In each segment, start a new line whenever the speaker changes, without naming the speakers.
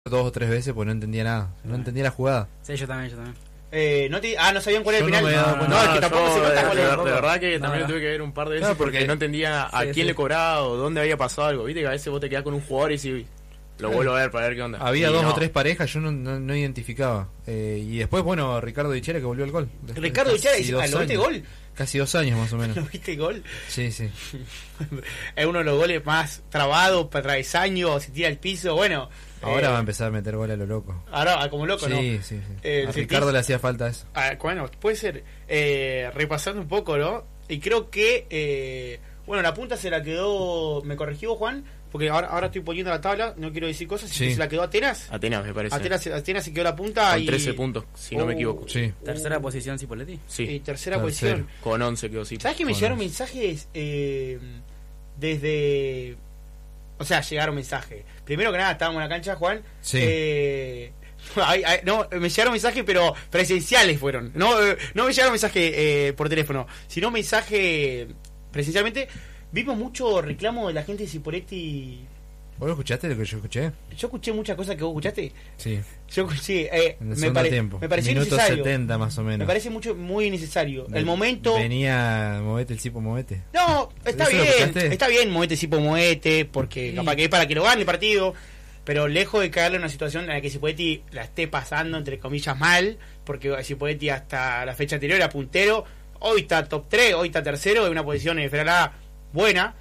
2 o 3 veces porque no entendía nada. No entendía la jugada.
Sí, yo también.
No sabían cuál era el
Yo no
penal.
me había dado cuenta.
Es que tampoco se cuenta cuál era.
De verdad que también lo tuve que ver un par de veces
No,
porque
porque
no entendía a quién le cobraba o dónde había pasado algo. Viste que a veces vos te quedás con un jugador y si lo vuelvo a ver para ver qué onda.
Había
Y
2
no.
o 3 parejas, yo no identificaba. Y después, bueno, Ricardo Dichera que volvió al gol.
Ricardo Dichera
Casi
dice,
2
¿lo viste
años.
gol?
Casi 2 años más o menos.
¿Lo viste gol?
Sí, sí.
Es uno de los goles más trabados, para travesaño, se tira al piso, bueno.
Ahora va a empezar a meter gol a lo loco.
Ahora, como loco, ¿no?
Sí, sí, sí. A
¿sentís?
Ricardo le hacía falta eso.
Bueno, puede ser. Repasando un poco, ¿no? Y creo que, bueno, la punta se la quedó, me corrigió Juan, porque ahora estoy poniendo la tabla, no quiero decir cosas,
Sí.
se la quedó Atenas.
Atenas, me parece.
Atenas se quedó la punta
Con
y
13 puntos, si no me equivoco.
Sí.
Tercera posición, Cipolletti.
Sí,
y tercera
Tercero.
posición.
con 11 quedó sí.
¿Sabes que me
Con
llegaron
11.
mensajes desde... O sea, llegaron mensajes. Primero que nada, estábamos en la cancha, Juan.
Sí.
No, me llegaron mensajes, pero presenciales fueron. No me llegaron mensajes por teléfono, sino mensajes presencialmente. Vimos mucho reclamo de la gente de Cipolletti.
¿Vos lo escuchaste lo que yo escuché?
Yo escuché muchas cosas que vos escuchaste.
Sí.
Yo escuché,
En el segundo tiempo.
me pareció
Minuto
necesario.
70 más o menos.
Me parece muy necesario. El momento.
Venía, movete el cipo, movete.
No, está
¿Eso lo
bien,
escuchaste?
está bien, movete Cipo, movete, porque
Sí.
capaz que es para que lo gane el partido, pero lejos de caerle en una situación en la que Cipolletti la esté pasando, entre comillas, mal, porque Cipolletti hasta la fecha anterior era puntero, hoy está top 3, hoy está tercero, en una posición en Ferrara buena,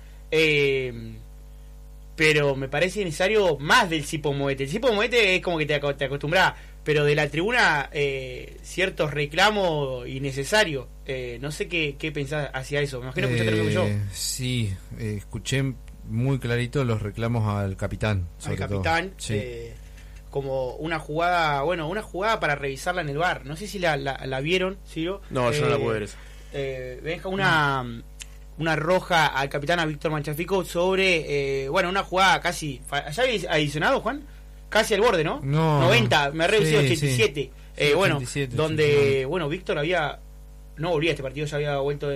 pero me parece necesario más del Cipo Movete. El Cipo Movete es como que te acostumbras, pero de la tribuna ciertos reclamos innecesarios. No sé qué pensás hacia eso. Me imagino que escuchaste lo mismo que yo.
Sí, escuché muy clarito los reclamos al capitán.
Al
sobre
capitán.
todo. Sí.
Como una jugada para revisarla en el bar. No sé si la vieron, Ciro.
No, yo no la pude ver esa.
Deja una roja al capitán, a Víctor Manchafico, sobre una jugada casi. ¿Ya habéis adicionado, Juan? Casi al borde, ¿no?
No.
90, me ha reducido
Sí,
87.
sí. Sí, 87,
Donde, Víctor no volvía a este partido, ya había vuelto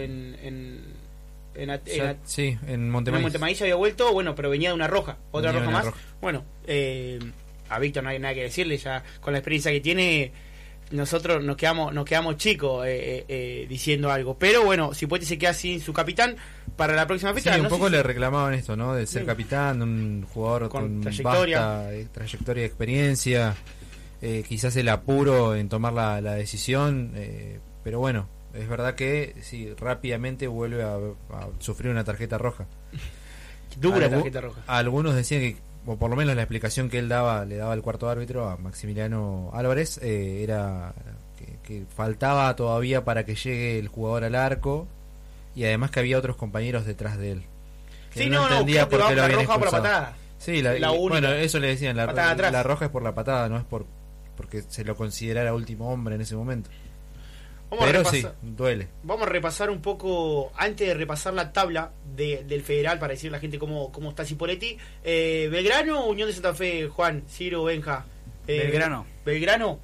Sí, en
en
Montemaíz.
Montemaíz había vuelto, pero venía de una roja, otra
Venía de
roja
una
más.
roja.
Bueno, a Víctor no hay nada que decirle, ya con la experiencia que tiene, nosotros nos quedamos chicos diciendo algo. Pero bueno, Cipolletti se queda sin su capitán para la próxima
Sí,
fecha.
un
No
poco
sé
le
si-
reclamaban esto, ¿no? De ser
Sí.
capitán, de un jugador
Con
con
trayectoria.
vasta trayectoria y experiencia. Quizás el apuro en tomar la decisión, pero bueno, es verdad que sí, rápidamente vuelve a sufrir una tarjeta roja.
Dura tarjeta roja.
Algunos decían que, o por lo menos la explicación que él le daba al cuarto árbitro, a Maximiliano Álvarez, era que faltaba todavía para que llegue el jugador al arco y además que había otros compañeros detrás de él. Que
Sí,
él no entendía
creo que
por
va
qué lo
la
habían
roja por la
expulsado.
patada.
Sí,
La única.
bueno, eso le decían,
Patada atrás.
la roja es por la patada, no es porque se lo considerara último hombre en ese momento.
Vamos
Pero
a
sí,
repasar.
duele.
Vamos a repasar un poco, antes de repasar la tabla del Federal, para decirle a la gente cómo está Cipolletti. Belgrano, Unión de Santa Fe, Juan, Ciro, Benja.
Belgrano.
Belgrano,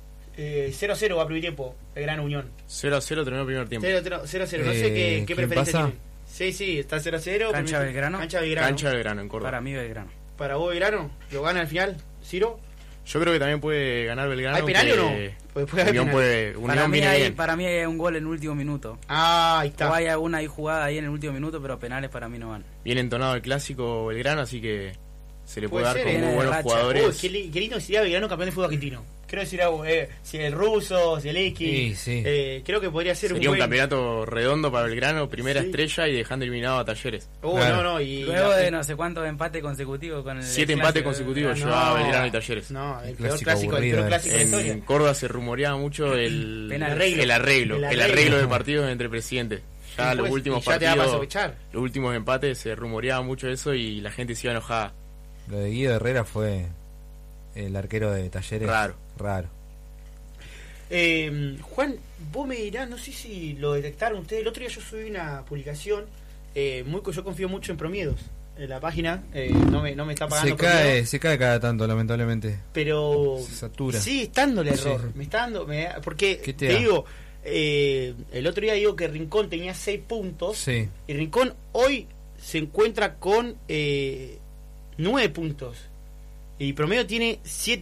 0-0 va a primer tiempo. Belgrano, Unión.
0-0 terminó el primer tiempo.
0-0. No sé qué
¿quién
preferencia
pasa?
tiene. Sí, está 0-0.
Cancha
primer-
Belgrano.
Cancha Belgrano.
Cancha de Belgrano, en Córdoba.
Para mí, Belgrano.
Para vos, Belgrano, ¿lo gana al final, Ciro?
Yo creo que también puede ganar Belgrano.
¿Hay penal
que
o no? Pues puede haber
Unión
penal.
Unión viene bien.
Para mí hay un gol en el último minuto.
Ah, ahí
O
está.
hay alguna jugada ahí en el último minuto, pero penales para mí no van.
Bien entonado el clásico Belgrano, así que se le puede
Puede
dar
ser,
con
viene
muy
de
buenos
racha.
jugadores.
Qué lindo sería Belgrano campeón de fútbol argentino. Quiero decir algo, si el ruso, si el X.
Sí.
Creo que podría ser
Sería un
buen...
campeonato redondo para Belgrano, primera
Sí.
estrella y dejando eliminado a Talleres.
Claro.
No, y
Luego de no sé cuántos empates consecutivos con el
7
el
empates
clásico,
consecutivos
no.
llevaba Belgrano y Talleres.
No, el
El
peor
clásico
clásico, el
aburrido,
peor clásico de la
En
historia.
Córdoba se rumoreaba mucho el
Penal.
arreglo de partidos entre presidentes. Ya
Sí,
los
pues,
últimos
y ya te da para
partidos,
sospechar.
los últimos empates se rumoreaba mucho eso y la gente se iba enojada.
Lo de Guido Herrera fue el arquero de Talleres. Raro.
Juan, vos me dirás, no sé si lo detectaron ustedes. El otro día yo subí una publicación. Yo confío mucho en Promiedos. En la página no me está pagando Promiedos,
Se cae cada tanto, lamentablemente.
pero
Se satura.
sigue estando el error.
Sí.
Me está dando. Porque
¿Qué
te
te da?
digo, el otro día digo que Rincón tenía 6 puntos.
Sí.
Y Rincón hoy se encuentra con 9 puntos. Y promedio tiene